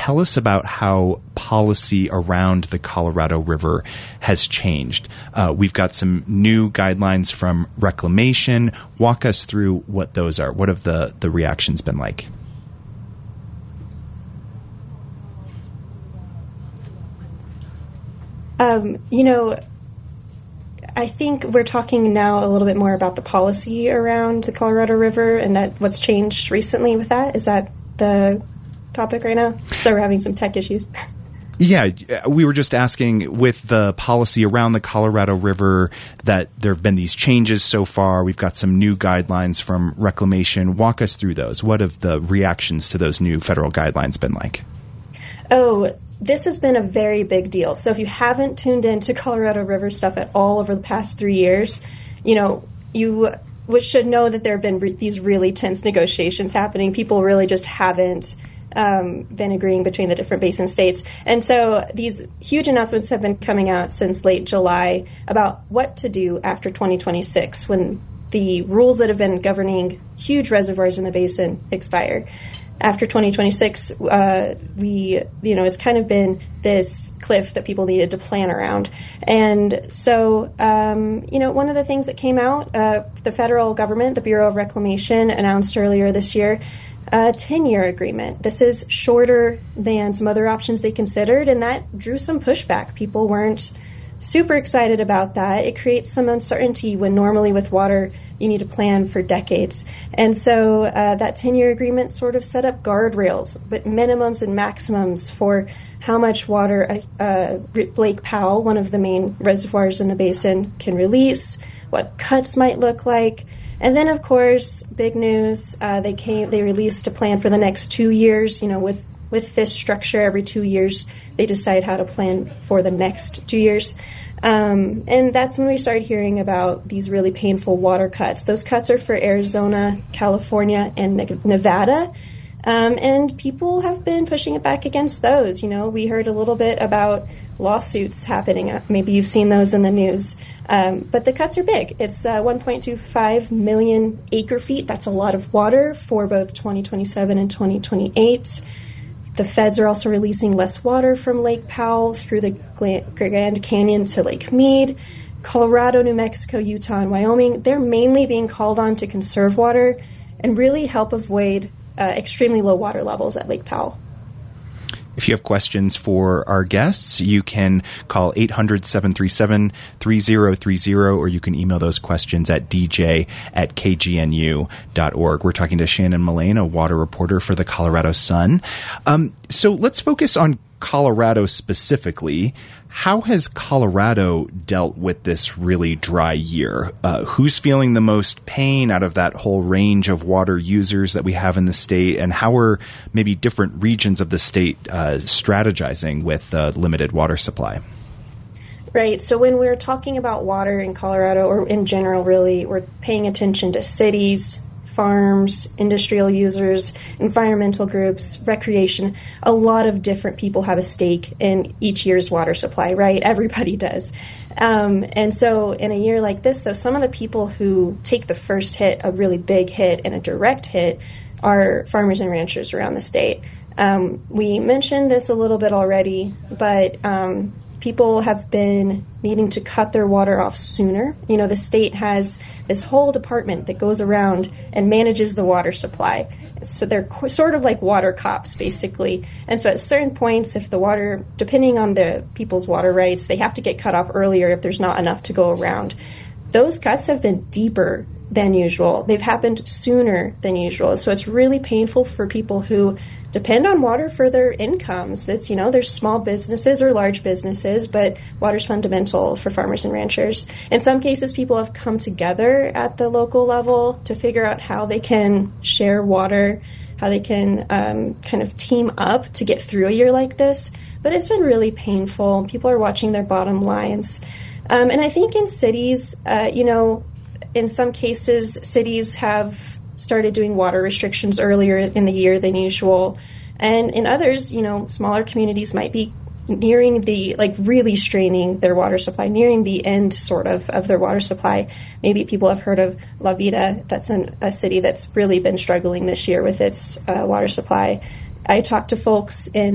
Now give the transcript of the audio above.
tell us about how policy around the Colorado River has changed. We've got some new guidelines from Reclamation. Walk us through what those are. What have the reactions been like? I think we're talking now a little bit more about the policy around the Colorado River and that what's changed recently with that. Is that the topic right now? So we're having some tech issues. Yeah, we were just asking with the policy around the Colorado River that there have been these changes so far. We've got some new guidelines from Reclamation. Walk us through those. What have the reactions to those new federal guidelines been like? Oh, this has been a very big deal. So if you haven't tuned into Colorado River stuff at all over the past 3 years, you should know that there have been these really tense negotiations happening. People really just haven't been agreeing between the different basin states. And so these huge announcements have been coming out since late July about what to do after 2026 when the rules that have been governing huge reservoirs in the basin expire. After 2026, it's kind of been this cliff that people needed to plan around. And so, one of the things that came out, the federal government, the Bureau of Reclamation, announced earlier this year a 10-year agreement. This is shorter than some other options they considered, and that drew some pushback. People weren't super excited about that. It creates some uncertainty when normally with water you need to plan for decades. And so that 10-year agreement sort of set up guardrails, but minimums and maximums for how much water Lake Powell, one of the main reservoirs in the basin, can release, what cuts might look like. And then, of course, big news, they released a plan for the next 2 years. With this structure, every 2 years, they decide how to plan for the next 2 years. And that's when we started hearing about these really painful water cuts. Those cuts are for Arizona, California, and Nevada. And people have been pushing it back against those. We heard a little bit about lawsuits happening. Maybe you've seen those in the news. But the cuts are big. It's 1.25 million acre feet. That's a lot of water for both 2027 and 2028. The feds are also releasing less water from Lake Powell through the Grand Canyon to Lake Mead. Colorado, New Mexico, Utah, and Wyoming, they're mainly being called on to conserve water and really help avoid extremely low water levels at Lake Powell. If you have questions for our guests, you can call 800-737-3030, or you can email those questions at dj@kgnu.org. We're talking to Shannon Mullane, a water reporter for the Colorado Sun. So let's focus on Colorado specifically. How has Colorado dealt with this really dry year? Who's feeling the most pain out of that whole range of water users that we have in the state? And how are maybe different regions of the state strategizing with limited water supply? Right. So when we're talking about water in Colorado, or in general, really, we're paying attention to cities, farms, industrial users, environmental groups, recreation. A lot of different people have a stake in each year's water supply, right? Everybody does. And so in a year like this, though, some of the people who take the first hit, a really big hit and a direct hit, are farmers and ranchers around the state. We mentioned this a little bit already, but people have been needing to cut their water off sooner. The state has this whole department that goes around and manages the water supply. So they're sort of like water cops, basically. And so at certain points, if the water, depending on the people's water rights, they have to get cut off earlier if there's not enough to go around. Those cuts have been deeper than usual. They've happened sooner than usual. So it's really painful for people who depend on water for their incomes. That's, there's small businesses or large businesses, but water's fundamental for farmers and ranchers. In some cases, people have come together at the local level to figure out how they can share water, how they can kind of team up to get through a year like this. But it's been really painful. People are watching their bottom lines. And I think in cities, in some cases, cities have started doing water restrictions earlier in the year than usual. And in others, smaller communities might be nearing really straining their water supply, nearing the end sort of their water supply. Maybe people have heard of La Vida. That's a city that's really been struggling this year with its water supply. I talked to folks in